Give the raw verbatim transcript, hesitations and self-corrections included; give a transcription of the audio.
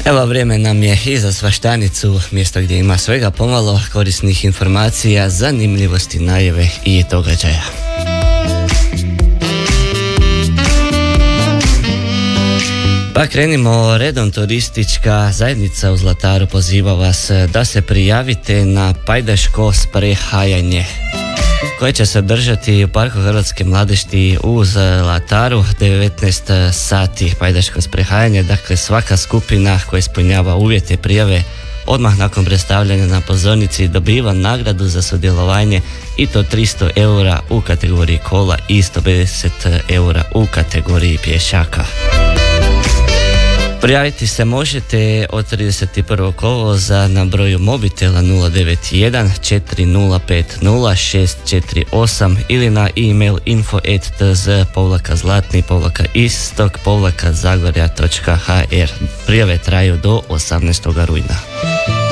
Evo, vrijeme nam je i za Svaštanicu, mjesto gdje ima svega pomalo korisnih informacija, zanimljivosti, najave i događaja. Pa krenimo redom. Turistička zajednica u Zlataru poziva vas da se prijavite na pajdaško sprehajanje koje će se održati u Parku Hrvatske mladežti u Zlataru, devetnaest sati. Pajdaško sprehajanje, dakle svaka skupina koja ispunjava uvjete prijave odmah nakon predstavljanja na pozornici dobiva nagradu za sudjelovanje, i to tristo eura u kategoriji kola i sto pedeset eura u kategoriji pješaka. Prijaviti se možete od trideset prvog kolovoza na broju mobitela nula devet jedan četiri nula pet nula šest četiri osam ili na e-mail info at tz povlaka zlatni povlaka istok povlaka zagorja točka hr. Prijave traju do osamnaestog rujna.